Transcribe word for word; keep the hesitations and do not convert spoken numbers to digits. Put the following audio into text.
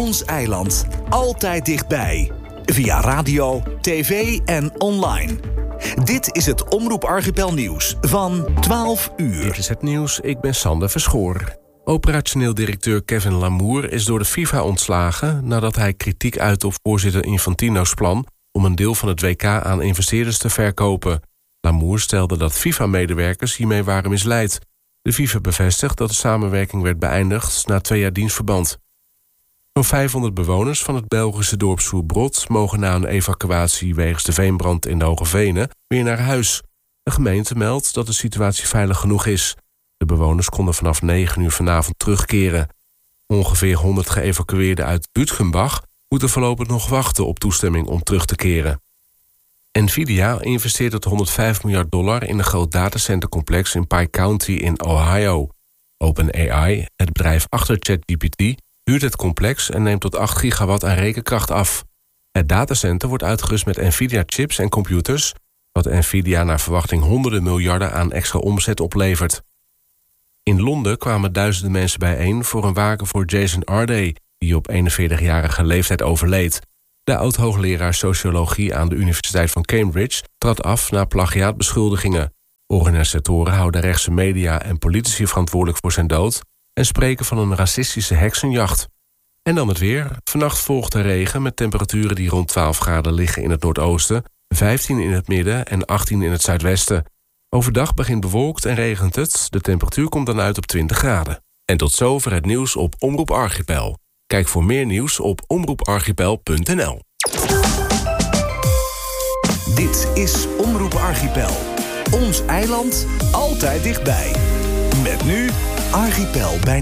Ons eiland. Altijd dichtbij. Via radio, tv en online. Dit is het Omroep Archipel nieuws van twaalf uur. Dit is het nieuws, ik ben Sander Verschoor. Operationeel directeur Kevin Lamour is door de FIFA ontslagen nadat hij kritiek uitte op voorzitter Infantino's plan om een deel van het W K aan investeerders te verkopen. Lamour stelde dat FIFA-medewerkers hiermee waren misleid. De FIFA bevestigt dat de samenwerking werd beëindigd na twee jaar dienstverband. Zo'n vijfhonderd bewoners van het Belgische dorp Soerbrod mogen na een evacuatie wegens de veenbrand in de Hoge Venen weer naar huis. De gemeente meldt dat de situatie veilig genoeg is. De bewoners konden vanaf negen uur vanavond terugkeren. Ongeveer honderd geëvacueerden uit Bütgenbach moeten voorlopig nog wachten op toestemming om terug te keren. Nvidia investeert tot honderdvijf miljard dollar in een groot datacentercomplex in Pike County in Ohio. OpenAI, het bedrijf achter ChatGPT, huurt het complex en neemt tot acht gigawatt aan rekenkracht af. Het datacenter wordt uitgerust met Nvidia-chips en computers, wat Nvidia naar verwachting honderden miljarden aan extra omzet oplevert. In Londen kwamen duizenden mensen bijeen voor een waken voor Jason Arday, die op eenenveertigjarige leeftijd overleed. De oud-hoogleraar sociologie aan de Universiteit van Cambridge trad af na plagiaatbeschuldigingen. Organisatoren houden rechtse media en politici verantwoordelijk voor zijn dood en spreken van een racistische heksenjacht. En dan het weer. Vannacht volgt de regen met temperaturen die rond twaalf graden liggen in het noordoosten, vijftien in het midden en achttien in het zuidwesten. Overdag begint bewolkt en regent het. De temperatuur komt dan uit op twintig graden. En tot zover het nieuws op Omroep Archipel. Kijk voor meer nieuws op omroep archipel punt n l. Dit is Omroep Archipel. Ons eiland, altijd dichtbij. Met nu Archipel bij